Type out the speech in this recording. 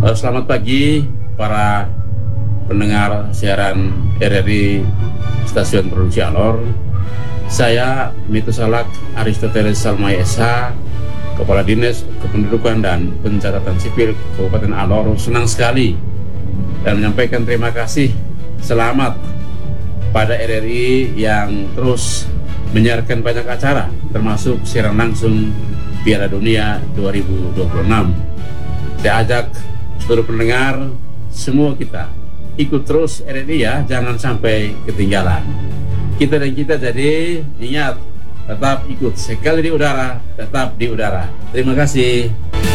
Selamat pagi para pendengar siaran RRI Stasiun Produksi Alor. Saya Mitusalak Aristoteles Salmai SH, Kepala Dinas Kependudukan dan Pencatatan Sipil Kabupaten Alor, senang sekali dan menyampaikan terima kasih selamat pada RRI yang terus menyiarkan banyak acara, termasuk siaran langsung Piala Dunia 2026. Saya ajak seluruh pendengar, semua kita ikut terus RRI ya, jangan sampai ketinggalan. Kita dan kita, jadi ingat, tetap ikut, sekali di udara, tetap di udara. Terima kasih.